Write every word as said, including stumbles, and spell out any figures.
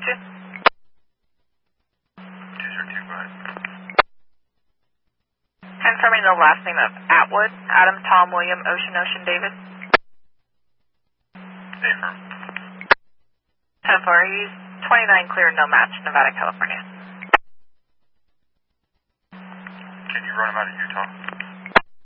two. two zero two, go ahead. Confirming the last name of Atwood, Adam, Tom, William, Ocean, Ocean, David. Affirm. ten four, he's twenty-nine clear, no match, Nevada, California. Can you run him out of Utah?